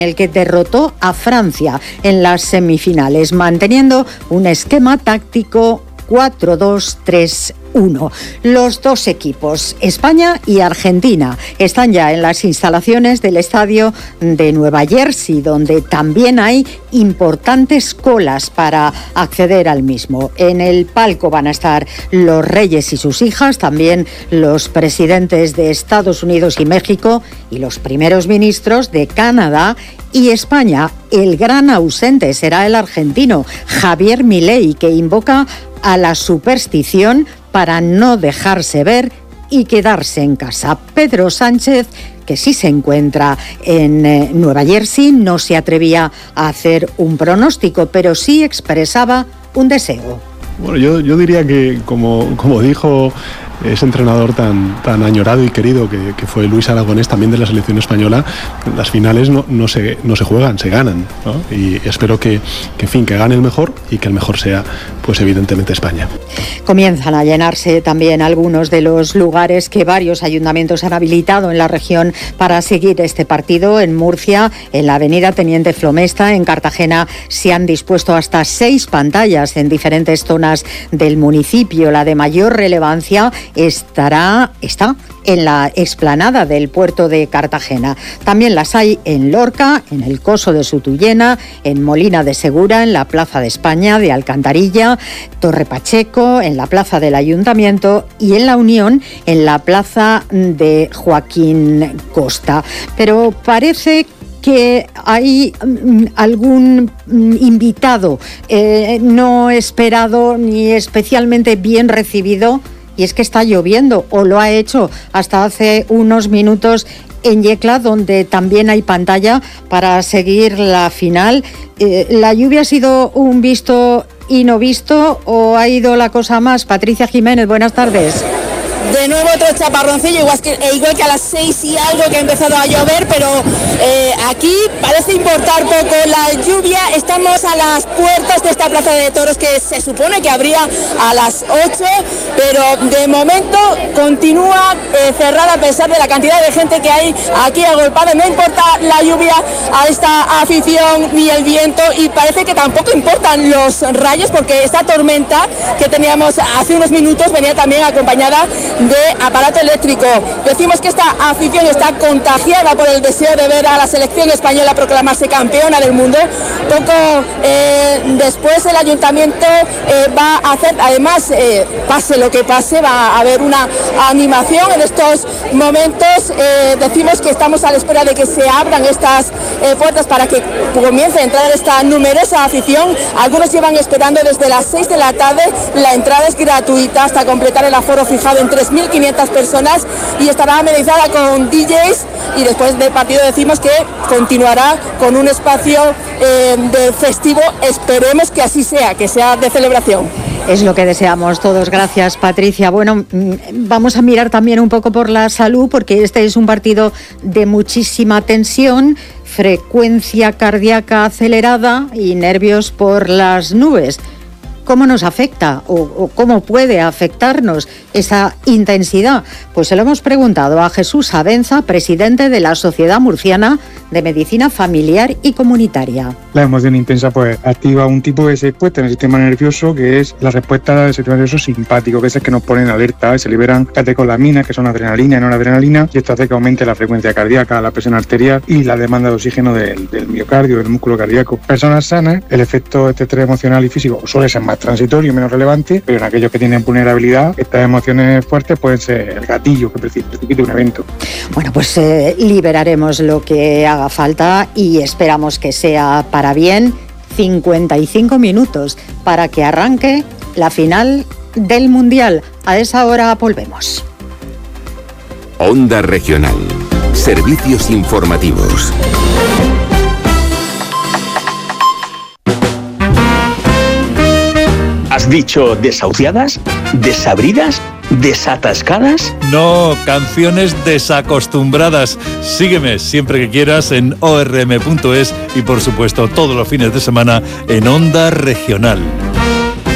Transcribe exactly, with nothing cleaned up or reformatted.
el que derrotó a Francia en las semifinales, manteniendo un esquema táctico cuatro dos tres uno. Los dos equipos, España y Argentina, están ya en las instalaciones del estadio de Nueva Jersey, donde también hay importantes colas para acceder al mismo. En el palco van a estar los reyes y sus hijas, también los presidentes de Estados Unidos y México y los primeros ministros de Canadá y España. El gran ausente será el argentino Javier Milei, que invoca a la superstición para no dejarse ver y quedarse en casa. Pedro Sánchez, que sí se encuentra en eh, Nueva Jersey, no se atrevía a hacer un pronóstico, pero sí expresaba un deseo. Bueno, yo, yo diría que, como, como dijo ese entrenador tan, tan añorado y querido que, que fue Luis Aragonés, también de la selección española, las finales no, no, se, no se juegan, se ganan, ¿no? Y espero que, que, en fin, que gane el mejor y que el mejor sea, pues evidentemente, España. Comienzan a llenarse también algunos de los lugares que varios ayuntamientos han habilitado en la región para seguir este partido. En Murcia, en la avenida Teniente Flomesta, en Cartagena, se han dispuesto hasta seis pantallas en diferentes zonas del municipio. La de mayor relevancia estará, está en la explanada del puerto de Cartagena. También las hay en Lorca, en el Coso de Sutuyena, en Molina de Segura, en la Plaza de España de Alcantarilla, Torre Pacheco, en la Plaza del Ayuntamiento y en La Unión, en la Plaza de Joaquín Costa. Pero parece que hay um, algún um, invitado eh, no esperado ni especialmente bien recibido, y es que está lloviendo, o lo ha hecho hasta hace unos minutos en Yecla, donde también hay pantalla para seguir la final. Eh, ¿La lluvia ha sido un visto y no visto o ha ido la cosa más? Patricia Jiménez, buenas tardes. De nuevo otro chaparroncillo, igual que, igual que a las seis y algo que ha empezado a llover, pero eh, aquí parece importar poco la lluvia. Estamos a las puertas de esta plaza de toros que se supone que abría a las ocho, pero de momento continúa eh, cerrada a pesar de la cantidad de gente que hay aquí agolpada. No importa la lluvia a esta afición ni el viento, y parece que tampoco importan los rayos, porque esta tormenta que teníamos hace unos minutos venía también acompañada de aparato eléctrico. Decimos que esta afición está contagiada por el deseo de ver a la selección española proclamarse campeona del mundo. Poco eh, después el ayuntamiento eh, va a hacer, además, eh, pase lo que pase, va a haber una animación en estos momentos. Eh, decimos que estamos a la espera de que se abran estas eh, puertas para que comience a entrar esta numerosa afición. Algunos llevan esperando desde las seis de la tarde. La entrada es gratuita hasta completar el aforo fijado en tres mil quinientas personas y estará amenizada con D Js, y después del partido decimos que continuará con un espacio eh, de festivo. Esperemos que así sea, que sea de celebración. Es lo que deseamos todos. Gracias, Patricia. Bueno, vamos a mirar también un poco por la salud, porque este es un partido de muchísima tensión, frecuencia cardíaca acelerada y nervios por las nubes. ¿Cómo nos afecta o, o cómo puede afectarnos esa intensidad? Pues se lo hemos preguntado a Jesús Abenza, presidente de la Sociedad Murciana de Medicina Familiar y Comunitaria. La emoción intensa pues activa un tipo de respuesta en el sistema nervioso, que es la respuesta del sistema nervioso simpático, que es el que nos pone en alerta, y se liberan catecolaminas, que son adrenalina y noradrenalina, y esto hace que aumente la frecuencia cardíaca, la presión arterial y la demanda de oxígeno del, del miocardio, del músculo cardíaco. Personas sanas, el efecto de este estrés emocional y físico suele ser más transitorio y menos relevante, pero en aquellos que tienen vulnerabilidad, estas emociones fuertes pueden ser el gatillo que precipite un evento. Bueno, pues eh, liberaremos lo que haga falta y esperamos que sea para bien. cincuenta y cinco minutos para que arranque la final del Mundial. A esa hora volvemos. Onda Regional. Servicios informativos. ¿Has dicho desahuciadas? ¿Desabridas? ¿Desatascadas? No, canciones desacostumbradas. Sígueme siempre que quieras en o r m punto es y por supuesto todos los fines de semana en Onda Regional.